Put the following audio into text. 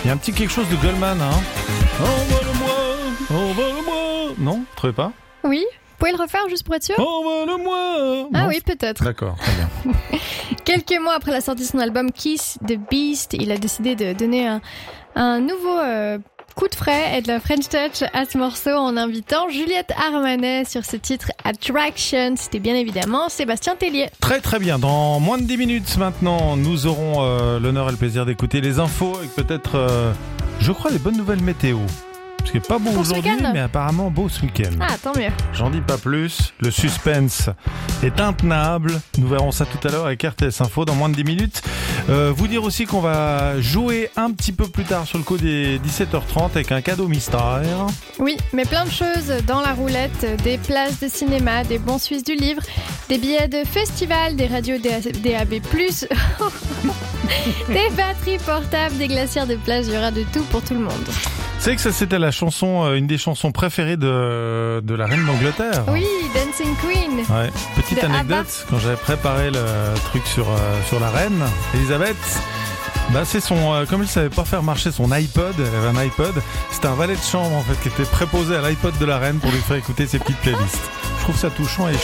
Il y a un petit quelque chose de Goldman, hein. Envole-moi. Non, vous trouvez pas? Oui. Vous pouvez le refaire juste pour être sûr? Envole-moi. Ah Non, oui, peut-être. D'accord, très bien. Quelques mois après la sortie de son album Kiss the Beast, il a décidé de donner un nouveau coup de frais et de la French Touch à ce morceau en invitant Juliette Armanet sur ce titre Attraction. C'était bien évidemment Sébastien Tellier. Très très bien. Dans moins de 10 minutes maintenant, nous aurons l'honneur et le plaisir d'écouter les infos et peut-être, je crois, les bonnes nouvelles météo. Parce qu'il n'est pas beau Pour ce aujourd'hui, week-end. mais apparemment beau ce week-end. Ah, tant mieux. J'en dis pas plus. Le suspense est intenable. Nous verrons ça tout à l'heure avec RTS Info dans moins de 10 minutes. Vous dire aussi qu'on va jouer un petit peu plus tard sur le coup des 17h30 avec un cadeau mystère. Oui, mais plein de choses dans la roulette, des places de cinéma, des bons Suisses du livre, des billets de festival, des radios DAB+, des batteries portables, des glacières de plage, il y aura de tout pour tout le monde. C'est que ça c'était la chanson, une des chansons préférées de la reine d'Angleterre. Oui, Dancing Queen. Ouais. Petite De anecdote, quand j'avais préparé le truc sur la reine, Elisabeth, bah c'est son, comme il savait pas faire marcher son iPod, elle avait un iPod, c'était un valet de chambre en fait qui était préposé à l'iPod de la reine pour lui faire écouter ses petites playlists. Je trouve ça touchant et